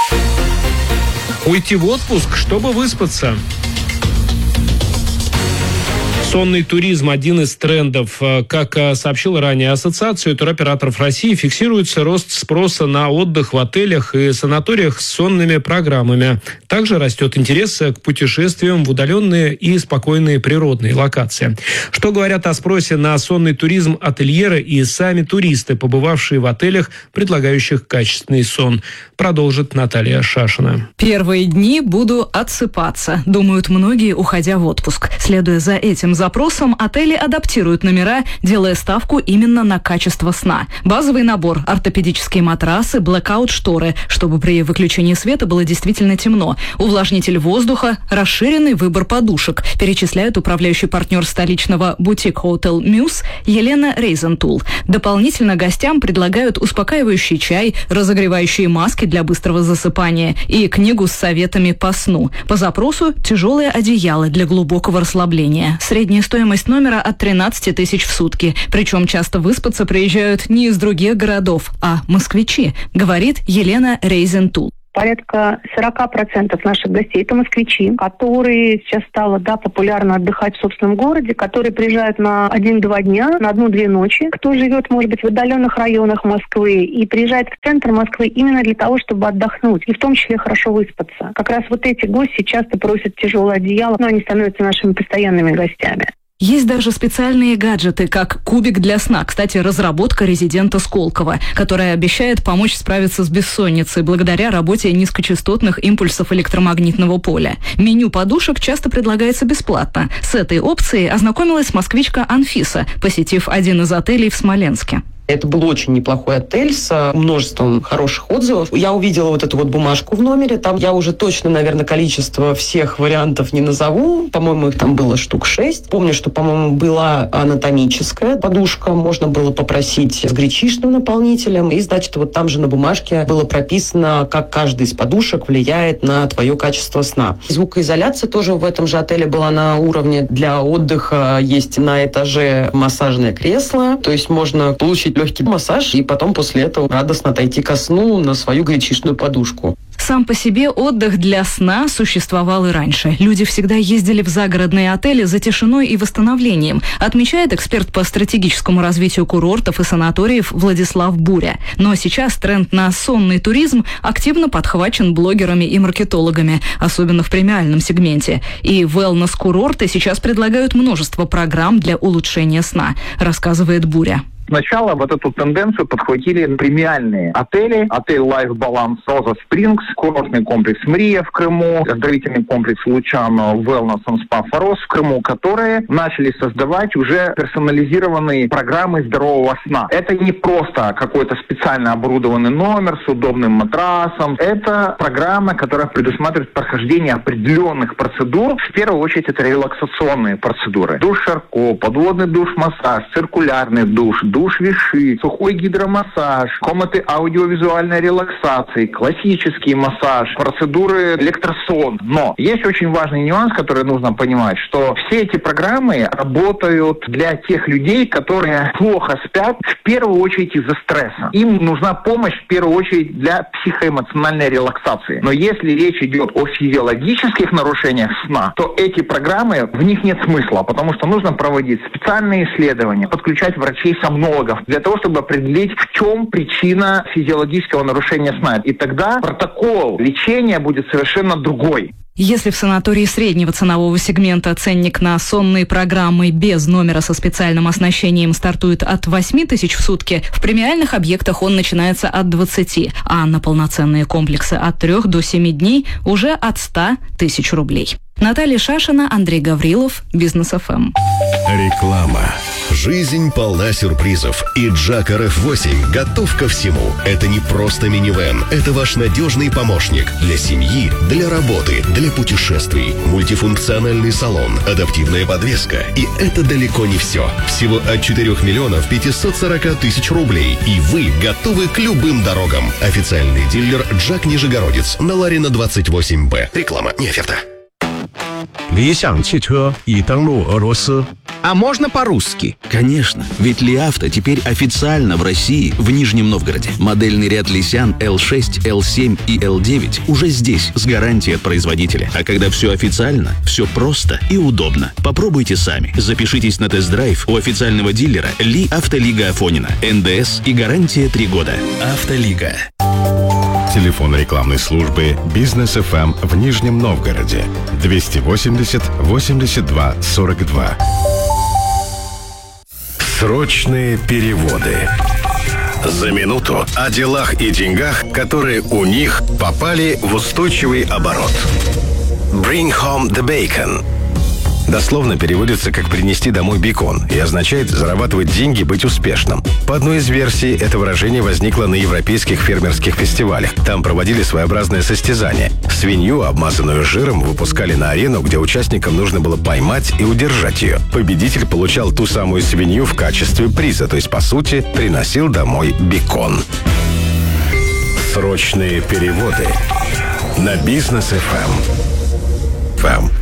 Уйти в отпуск, чтобы выспаться. Сонный туризм – один из трендов. Как сообщила ранее Ассоциация туроператоров России, фиксируется рост спроса на отдых в отелях и санаториях с сонными программами. Также растет интерес к путешествиям в удаленные и спокойные природные локации. Что говорят о спросе на сонный туризм ательеры и сами туристы, побывавшие в отелях, предлагающих качественный сон? Продолжит Наталья Шашина. Первые дни буду отсыпаться, думают многие, уходя в отпуск. Следуя за этим запросом, отели адаптируют номера, делая ставку именно на качество сна. Базовый набор – ортопедические матрасы, блэкаут-шторы, чтобы при выключении света было действительно темно, увлажнитель воздуха, расширенный выбор подушек, перечисляет управляющий партнер столичного бутик-хотел «Мюс» Елена Рейзентул. Дополнительно гостям предлагают успокаивающий чай, разогревающие маски для быстрого засыпания и книгу с советами по сну. По запросу – тяжелое одеяло для глубокого расслабления. Средняя стоимость номера от 13 тысяч в сутки. Причем часто выспаться приезжают не из других городов, а москвичи, говорит Елена Рейзентул. Порядка 40% наших гостей – это москвичи, которые сейчас стало популярно отдыхать в собственном городе, которые приезжают на 1-2 дня, на 1-2 ночи. Кто живет, может быть, в отдаленных районах Москвы и приезжает в центр Москвы именно для того, чтобы отдохнуть и в том числе хорошо выспаться. Как раз вот эти гости часто просят тяжелое одеяло, но они становятся нашими постоянными гостями. Есть даже специальные гаджеты, как кубик для сна. Кстати, разработка резидента Сколково, которая обещает помочь справиться с бессонницей благодаря работе низкочастотных импульсов электромагнитного поля. Меню подушек часто предлагается бесплатно. С этой опцией ознакомилась москвичка Анфиса, посетив один из отелей в Смоленске. Это был очень неплохой отель с множеством хороших отзывов. Я увидела вот эту вот бумажку в номере. Там я уже точно, наверное, количество всех вариантов не назову. По-моему, их там было штук 6. Помню, что, по-моему, была анатомическая подушка. Можно было попросить с гречишным наполнителем. И, значит, вот там же на бумажке было прописано, как каждый из подушек влияет на твое качество сна. Звукоизоляция тоже в этом же отеле была на уровне. Для отдыха есть на этаже массажное кресло. То есть можно получить легкий массаж и потом после этого радостно отойти ко сну на свою гречишную подушку. Сам по себе отдых для сна существовал и раньше. Люди всегда ездили в загородные отели за тишиной и восстановлением, отмечает эксперт по стратегическому развитию курортов и санаториев Владислав Буря. Но сейчас тренд на сонный туризм активно подхвачен блогерами и маркетологами, особенно в премиальном сегменте. И wellness-курорты сейчас предлагают множество программ для улучшения сна, рассказывает Буря. Сначала вот эту тенденцию подхватили премиальные отели. Отель Life Balance Роза Спрингс, курортный комплекс Мрия в Крыму, оздоровительный комплекс Лучано Wellness and Spa Форос в Крыму, которые начали создавать уже персонализированные программы здорового сна. Это не просто какой-то специально оборудованный номер с удобным матрасом. Это программа, которая предусматривает прохождение определенных процедур. В первую очередь это релаксационные процедуры. Душ Шарко, подводный душ-массаж, циркулярный душ виши, сухой гидромассаж, комнаты аудиовизуальной релаксации, классический массаж, процедуры электросон. Но есть очень важный нюанс, который нужно понимать, что все эти программы работают для тех людей, которые плохо спят, в первую очередь из-за стресса. Им нужна помощь в первую очередь для психоэмоциональной релаксации. Но если речь идет о физиологических нарушениях сна, то эти программы, в них нет смысла, потому что нужно проводить специальные исследования, подключать врачей-сомнологов для того, чтобы определить, в чем причина физиологического нарушения сна. И тогда протокол лечения будет совершенно другой. Если в санатории среднего ценового сегмента ценник на сонные программы без номера со специальным оснащением стартует от 8 тысяч в сутки, в премиальных объектах он начинается от 20, а на полноценные комплексы от 3 до 7 дней уже от 100 тысяч рублей. Наталья Шашина, Андрей Гаврилов, Бизнес ФМ. Реклама. Жизнь полна сюрпризов, и Джак RF8 готов ко всему. Это не просто минивэн, это ваш надежный помощник для семьи, для работы, для путешествий. Мультифункциональный салон, адаптивная подвеска. И это далеко не все. Всего от 4 миллионов 540 тысяч рублей. И вы готовы к любым дорогам. Официальный дилер Джак Нижегородец на Ларина 28Б. Реклама, не оферта. 理想汽车已登陆俄罗斯， А можно по-русски? Конечно, ведь Ли Авто теперь официально в России, в Нижнем Новгороде. Модельный ряд Лисян L6, L7 и L9 уже здесь, с гарантией от производителя. А когда все официально, все просто и удобно. Попробуйте сами. Запишитесь на тест-драйв у официального дилера Ли Автолига Афонина. НДС и гарантия 3 года. Автолига. Телефон рекламной службы «Бизнес ФМ» в Нижнем Новгороде 280 82 42. Срочные переводы. За минуту о делах и деньгах, которые у них попали в устойчивый оборот. Bring home the bacon. Дословно переводится как «принести домой бекон» и означает зарабатывать деньги, быть успешным. По одной из версий, это выражение возникло на европейских фермерских фестивалях. Там проводили своеобразное состязание. Свинью, обмазанную жиром, выпускали на арену, где участникам нужно было поймать и удержать ее. Победитель получал ту самую свинью в качестве приза, то есть, по сути, приносил домой бекон. Срочные переводы на Бизнес ФМ.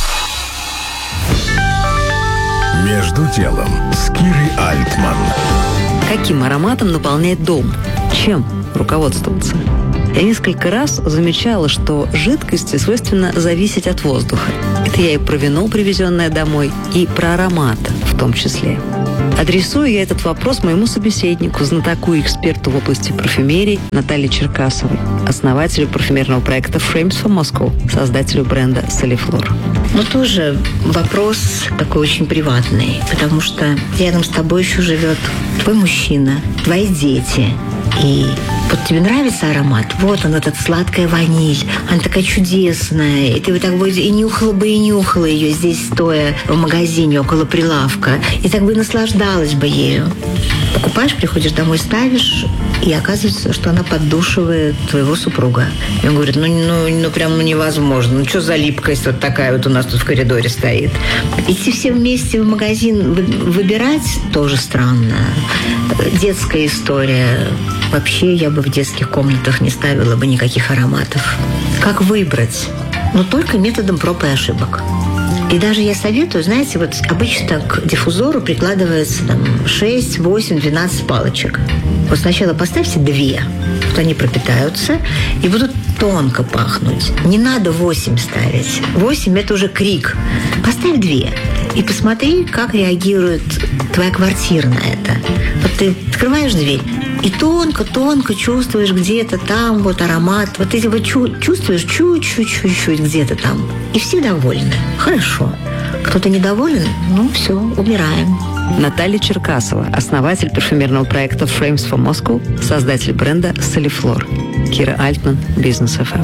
Между делом с Кирой Альтман. Каким ароматом наполняет дом? Чем руководствоваться? Я несколько раз замечала, что жидкости свойственно зависеть от воздуха. Это я и про вино, привезенное домой, и про аромат в том числе. Адресую я этот вопрос моему собеседнику, знатоку и эксперту в области парфюмерии Наталье Черкасовой, основателю парфюмерного проекта Frames for Moscow, создателю бренда Soliflor. Но тоже вопрос такой очень приватный, потому что рядом с тобой еще живет твой мужчина, твои дети. И вот тебе нравится аромат? Вот он, этот сладкая ваниль. Она такая чудесная. И ты вот так бы и нюхала ее здесь, стоя в магазине около прилавка. И так бы наслаждалась бы ею. Покупаешь, приходишь домой, ставишь, и оказывается, что она поддушивает твоего супруга. И он говорит, прям невозможно. Что за липкость вот такая вот у нас тут в коридоре стоит? Идти все вместе в магазин выбирать тоже странно. Детская история. Вообще я бы в детских комнатах не ставила бы никаких ароматов. Как выбрать? Только методом проб и ошибок. И даже я советую, знаете, вот обычно к диффузору прикладывается 6, 8, 12 палочек. Вот сначала поставьте 2, вот они пропитаются и будут тонко пахнуть. Не надо 8 ставить. 8 – это уже крик. Поставь 2 и посмотри, как реагирует твоя квартира на это. Вот ты открываешь дверь и тонко-тонко чувствуешь где-то там вот аромат. Вот ты его чувствуешь чуть-чуть где-то там. И все довольны. Хорошо. Кто-то недоволен? Все, убираем. Наталья Черкасова, основатель парфюмерного проекта Frames for Moscow, создатель бренда Soliflor. Кира Альтман, Бизнес ФМ.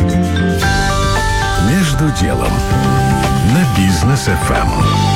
Между делом на Бизнес ФМ.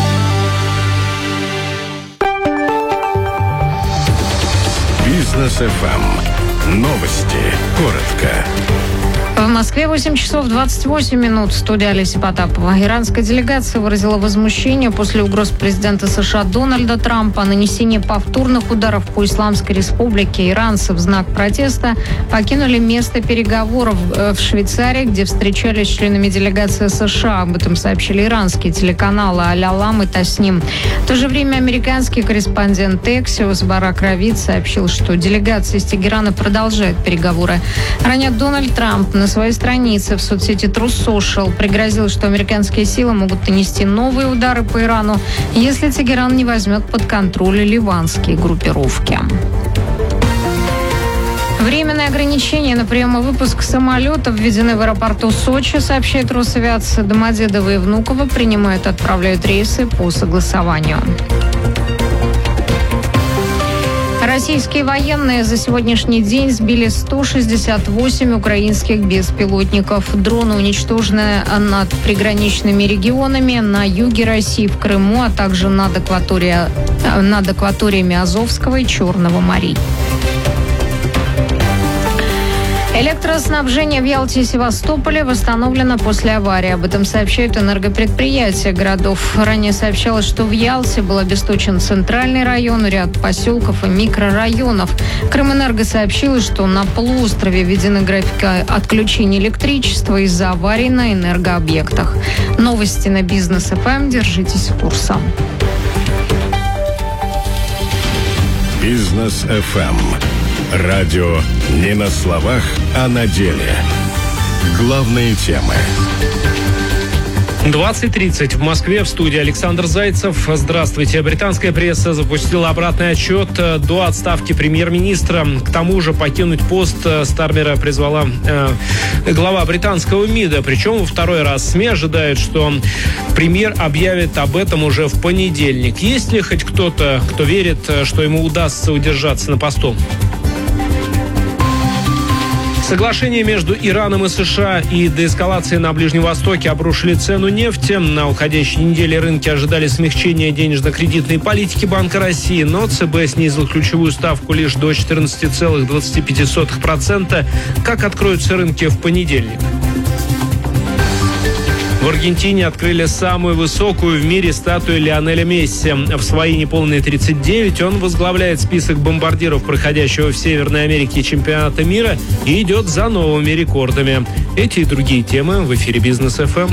Бизнес ФМ. Новости. Коротко. В Москве 8 часов 28 минут. Студия Олеся Потапова. Иранская делегация выразила возмущение после угроз президента США Дональда Трампа о нанесении повторных ударов по Исламской Республике. Иранцы в знак протеста покинули место переговоров в Швейцарии, где встречались с членами делегации США. Об этом сообщили иранские телеканалы Аль-Алам и Тасним. В то же время американский корреспондент Axios Барак Равид сообщил, что делегация из Тегерана продолжает переговоры. Ранее Дональд Трамп на своей странице в соцсети Truth Social пригрозил, что американские силы могут нанести новые удары по Ирану, если Тегеран не возьмет под контроль ливанские группировки. Временные ограничения на прием и выпуск самолетов введены в аэропорту Сочи, сообщает Росавиация. Домодедово и Внуково принимают и отправляют рейсы по согласованию. Российские военные за сегодняшний день сбили 168 украинских беспилотников. Дроны уничтожены над приграничными регионами на юге России, в Крыму, а также над акваториями Азовского и Черного морей. Электроснабжение в Ялте и Севастополе восстановлено после аварии. Об этом сообщают энергопредприятия городов. Ранее сообщалось, что в Ялте был обесточен центральный район, ряд поселков и микрорайонов. Крымэнерго сообщило, что на полуострове введены графики отключения электричества из-за аварий на энергообъектах. Новости на Бизнес ФМ. Держитесь в курсе. Бизнес FM. Радио не на словах, а на деле. Главные темы. 20:30 в Москве, в студии Александр Зайцев. Здравствуйте. Британская пресса запустила обратный отчет до отставки премьер-министра. К тому же покинуть пост Стармера призвала глава британского МИДа. Причем во второй раз. СМИ ожидают, что премьер объявит об этом уже в понедельник. Есть ли хоть кто-то, кто верит, что ему удастся удержаться на посту? Соглашение между Ираном и США и деэскалация на Ближнем Востоке обрушили цену нефти. На уходящей неделе рынки ожидали смягчения денежно-кредитной политики Банка России, но ЦБ снизил ключевую ставку лишь до 14,25%. Как откроются рынки в понедельник? В Аргентине открыли самую высокую в мире статую Лионеля Месси. В свои неполные 39 он возглавляет список бомбардиров, проходящего в Северной Америке чемпионата мира, и идет за новыми рекордами. Эти и другие темы в эфире Бизнес ФМ.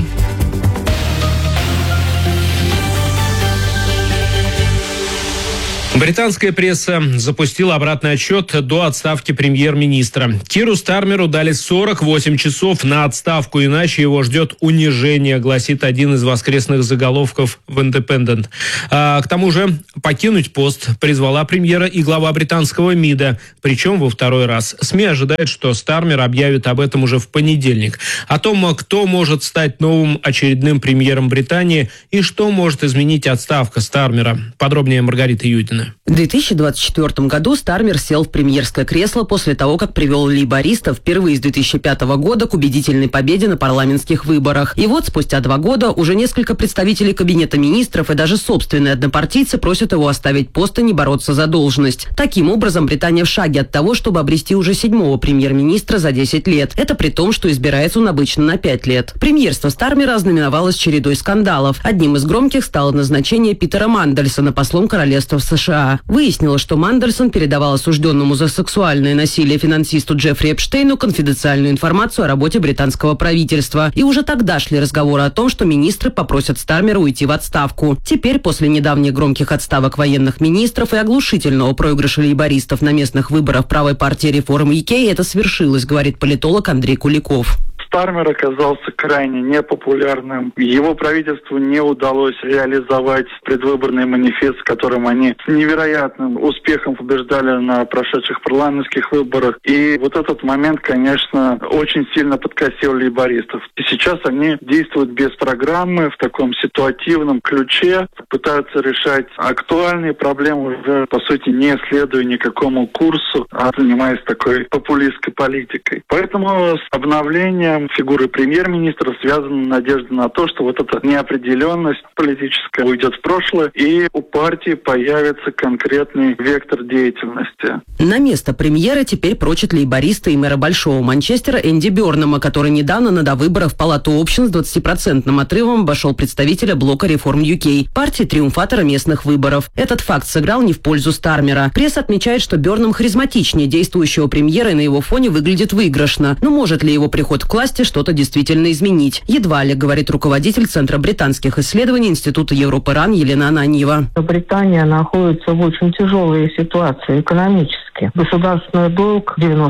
Британская пресса запустила обратный отчет до отставки премьер-министра. Киру Стармеру дали 48 часов на отставку, иначе его ждет унижение, гласит один из воскресных заголовков в «Индепендент». К тому же покинуть пост призвала премьера и глава британского МИДа, причем во второй раз. СМИ ожидают, что Стармер объявит об этом уже в понедельник. О том, кто может стать новым очередным премьером Британии и что может изменить отставка Стармера. Подробнее Маргарита Юдина. В 2024 году Стармер сел в премьерское кресло после того, как привел лейбористов впервые с 2005 года к убедительной победе на парламентских выборах. И вот спустя 2 года уже несколько представителей кабинета министров и даже собственные однопартийцы просят его оставить пост и не бороться за должность. Таким образом, Британия в шаге от того, чтобы обрести уже 7-го премьер-министра за 10 лет. Это при том, что избирается он обычно на 5 лет. Премьерство Стармера ознаменовалось чередой скандалов. Одним из громких стало назначение Питера Мандельсона послом Королевства в США. Выяснилось, что Мандельсон передавал осужденному за сексуальное насилие финансисту Джеффри Эпштейну конфиденциальную информацию о работе британского правительства. И уже тогда шли разговоры о том, что министры попросят Стармера уйти в отставку. Теперь, после недавних громких отставок военных министров и оглушительного проигрыша лейбористов на местных выборах правой партии Reform UK, это свершилось, говорит политолог Андрей Куликов. Стармер оказался крайне непопулярным. Его правительству не удалось реализовать предвыборный манифест, которым они с невероятным успехом побеждали на прошедших парламентских выборах. И вот этот момент, конечно, очень сильно подкосил лейбористов. И сейчас они действуют без программы, в таком ситуативном ключе, пытаются решать актуальные проблемы, уже, по сути, не следуя никакому курсу, а занимаясь такой популистской политикой. Поэтому с обновлением фигуры премьер-министра связана надежда на то, что вот эта неопределенность политическая уйдет в прошлое, и у партии появится конкретный вектор деятельности. На место премьера теперь прочат лейбориста и мэра Большого Манчестера Энди Бёрнама, который недавно на довыборах в Палату общин с 20% отрывом обошел представителя блока Reform UK, партии триумфатора местных выборов. Этот факт сыграл не в пользу Стармера. Пресса отмечает, что Бёрнам харизматичнее действующего премьера и на его фоне выглядит выигрышно. Но может ли его приход к власти что-то действительно изменить? Едва ли, говорит руководитель Центра британских исследований Института Европы РАН Елена Ананьева. Британия находится в очень тяжелой ситуации экономически. Государственный долг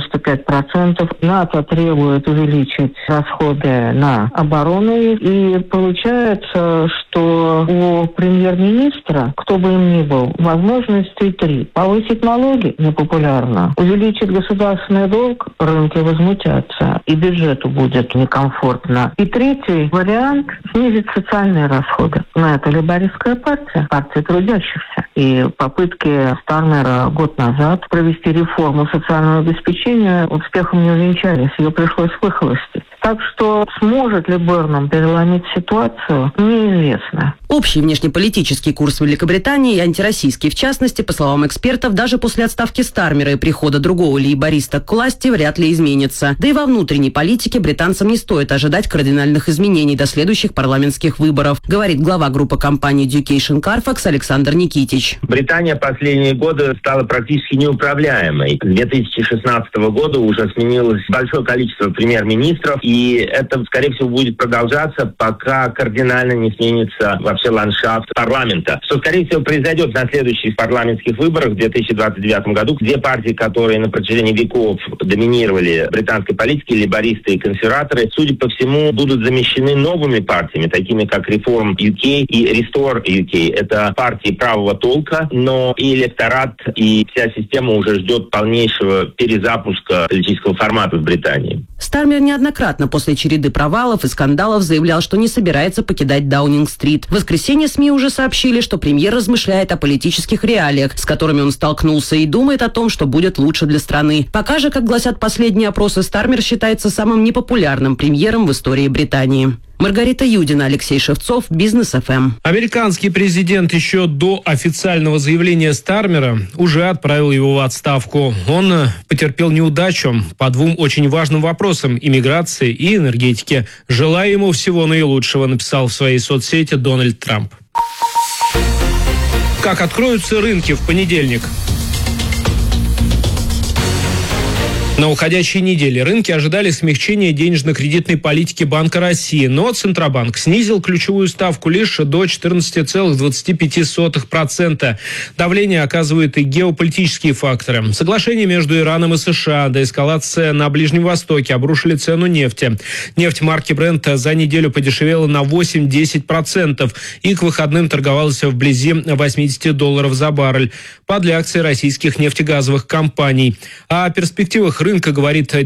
95%. НАТО требует увеличить расходы на оборону. И получается, что у премьер-министра, кто бы им ни был, возможностей 3. Повысить налоги непопулярно. Увеличить государственный долг, рынки возмутятся. И бюджету будет некомфортно. И третий вариант – снизить социальные расходы. На это лейбористская партия, партия трудящихся. И попытки Стармера год назад провести реформу социального обеспечения успехом не увенчались. Ее пришлось выхолостить. Так что сможет ли Бёрнам переломить ситуацию, неизвестно. Общий внешнеполитический курс Великобритании и антироссийский, в частности, по словам экспертов, даже после отставки Стармера и прихода другого лейбориста к власти вряд ли изменится. Да и во внутренней политике британцам не стоит ожидать кардинальных изменений до следующих парламентских выборов, говорит глава группы компании Education Carfax Александр Никитич. Британия последние годы стала практически неуправляемой. С 2016 года уже сменилось большое количество премьер-министров, и И это, скорее всего, будет продолжаться, пока кардинально не сменится вообще ландшафт парламента. Что, скорее всего, произойдет на следующих парламентских выборах в 2029 году, где партии, которые на протяжении веков доминировали британской политике, лейбористы и консерваторы, судя по всему, будут замещены новыми партиями, такими как Reform UK и Restore UK. Это партии правого толка, но и электорат, и вся система уже ждет полнейшего перезапуска политического формата в Британии. Стармер неоднократно после череды провалов и скандалов заявлял, что не собирается покидать Даунинг-стрит. В воскресенье СМИ уже сообщили, что премьер размышляет о политических реалиях, с которыми он столкнулся, и думает о том, что будет лучше для страны. Пока же, как гласят последние опросы, Стармер считается самым непопулярным премьером в истории Британии. Маргарита Юдина, Алексей Шевцов, Бизнес ФМ. Американский президент еще до официального заявления Стармера уже отправил его в отставку. Он потерпел неудачу по двум очень важным вопросам – иммиграции и энергетике. «Желаю ему всего наилучшего», написал в своей соцсети Дональд Трамп. Как откроются рынки в понедельник? На уходящей неделе рынки ожидали смягчения денежно-кредитной политики Банка России, но Центробанк снизил ключевую ставку лишь до 14,25%. Давление оказывают и геополитические факторы. Соглашение между Ираном и США, деэскалация на Ближнем Востоке обрушили цену нефти. Нефть марки Brent за неделю подешевела на 8-10% и к выходным торговалась вблизи $80 за баррель. Падали акции российских нефтегазовых компаний. О перспективах рынка говорит